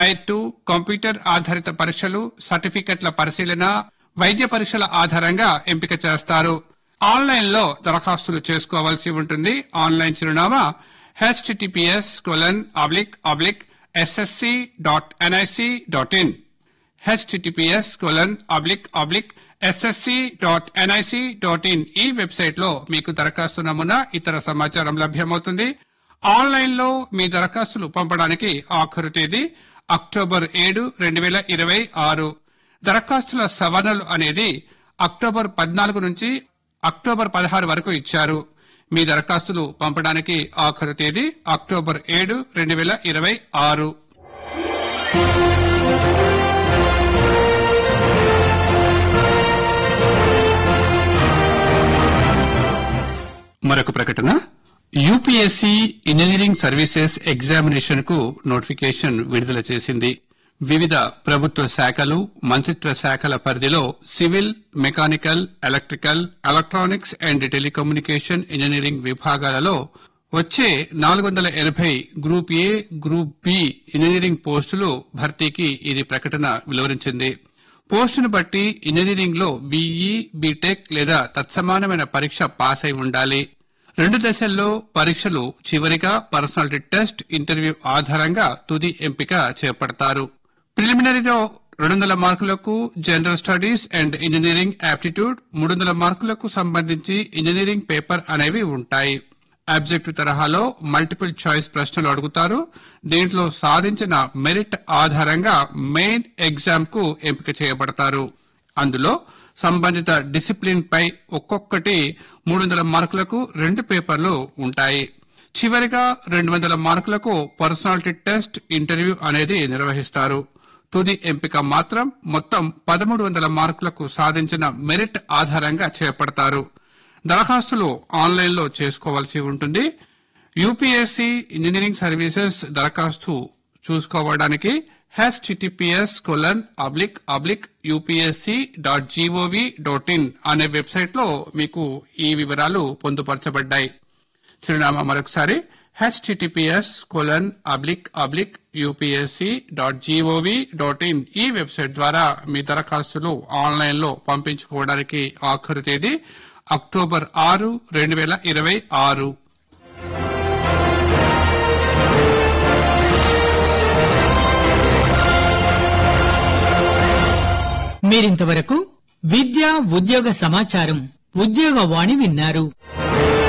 Tyre 2 computer ఆధారిత పరీక్షలు, సర్టిఫికెట్ల పరిశీలన, వైద్య పరీక్షల ఆధారంగా ఎంపిక చేస్తారు. ఆన్లైన్ లో దరఖాస్తులు చేసుకోవాల్సి ఉంటుంది. ఆన్లైన్ చిరునామా https://ssc.nic.in https://ssc.nic.in ఈ వెబ్సైట్ లో మీకు దరఖాస్తు నమూనా, ఇతర సమాచారం లభ్యమవుతుంది. ఆన్లైన్ లో మీ దరఖాస్తులు పంపడానికి ఆఖరు తేదీ అక్టోబర్ 7, 2026. దరఖాస్తుల సవరణలు అనేది అక్టోబర్ 14 నుంచి అక్టోబర్ 16 వరకు ఇచ్చారు. మీ దరఖాస్తులు పంపడానికి ఆఖరు తేదీ అక్టోబర్ 7, 2026. మరొక ప్రకటన. యూపీఎస్సీ ఇంజనీరింగ్ సర్వీసెస్ ఎగ్జామినేషన్ కు నోటిఫికేషన్ విడుదల చేసింది. వివిధ ప్రభుత్వ శాఖలు, మంత్రిత్వ శాఖల పరిధిలో civil, mechanical, electrical, electronics and telecommunication engineering విభాగాలలో వచ్చే 480 group A, group B engineering పోస్టులు భర్తీకి ఇది ప్రకటన వెలువరించింది. పోస్టును బట్టి ఇంజనీరింగ్ లో బీఈ, బీటెక్ లేదా తత్సమానమైన పరీక్ష పాస్ అయి ఉండాలి. 2 దశల్లో పరీక్షలు చివరిగా పర్సనాలిటీ టెస్ట్, ఇంటర్వ్యూ ఆధారంగా తుది ఎంపిక చేపడతారు. ప్రిలిమినరీలో 200 మార్కులకు general studies and engineering aptitude, 300 మార్కులకు సంబంధించి ఇంజనీరింగ్ పేపర్ అనేవి ఉంటాయి. ఆబ్జెక్టివ్ తరహాలో మల్టిపుల్ చాయిస్ ప్రశ్నలు అడుగుతారు. దీంట్లో సాధించిన మెరిట్ ఆధారంగా మెయిన్ ఎగ్జామ్ కు ఎంపిక చేయబడతారు. అందులో సంబంధిత డిసిప్లిన్ పై ఒక్కొక్కటి 300 మార్కులకు 2 పేపర్లు ఉంటాయి. చివరిగా 200 మార్కులకు పర్సనాలిటీ టెస్ట్, ఇంటర్వ్యూ అనేది నిర్వహిస్తారు. తుది ఎంపిక మాత్రం మొత్తం 1300 మార్కులకు సాధించిన మెరిట్ ఆధారంగా చేపడతారు. దరఖాస్తులు ఆన్లైన్ లో చేసుకోవాల్సి ఉంటుంది. యూపీఎస్సీ ఇంజనీరింగ్ సర్వీసెస్ దరఖాస్తు చూసుకోవడానికి https://upsc.gov.in అనే వెబ్సైట్ లో మీకు ఈ వివరాలు పొందుపరచబడ్డాయి. చిరునామా మరొకసారి https://upsc.gov.in ఈ వెబ్సైట్ ద్వారా మీ దరఖాస్తులు ఆన్లైన్ లో పంపించుకోవడానికి ఆఖరు తేదీ అక్టోబర్ 6, 2026. మీరింతవరకు విద్య, ఉద్యోగ సమాచారం, ఉద్యోగవాణి విన్నారు.